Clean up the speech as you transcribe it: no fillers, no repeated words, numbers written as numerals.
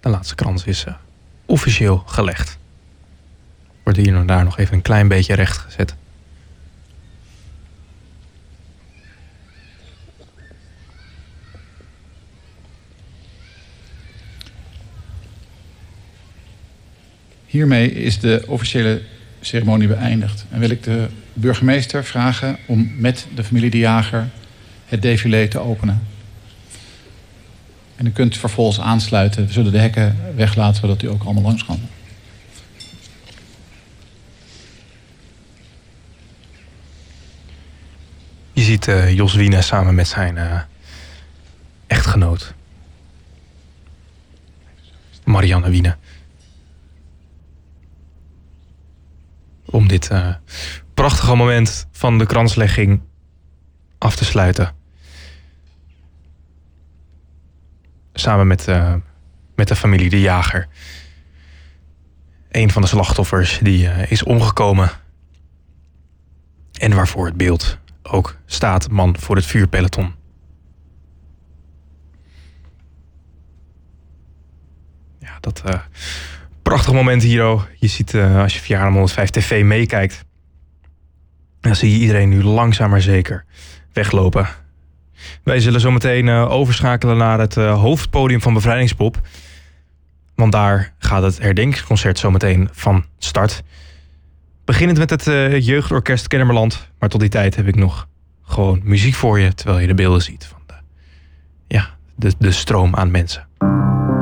De laatste krans is officieel gelegd. Wordt hier en daar nog even een klein beetje recht gezet. Hiermee is de officiële ceremonie beëindigd. En wil ik de burgemeester vragen om met de familie De Jager het défilé te openen. En u kunt vervolgens aansluiten. We zullen de hekken weglaten, zodat u ook allemaal langs kan. Je ziet Jos Wiene samen met zijn echtgenoot. Marianne Wiene. Om dit prachtige moment van de kranslegging af te sluiten. Samen met de familie De Jager. Een van de slachtoffers die is omgekomen. En waarvoor het beeld ook staat, man voor het vuurpeloton. Ja, dat prachtig moment hier. Je ziet als je via 105 TV meekijkt, dan zie je iedereen nu langzaam maar zeker weglopen. Wij zullen zo meteen overschakelen naar het hoofdpodium van Bevrijdingspop. Want daar gaat het herdenkingsconcert zo meteen van start. Beginnend met het jeugdorkest Kennemerland. Maar tot die tijd heb ik nog gewoon muziek voor je, terwijl je de beelden ziet van de stroom aan mensen.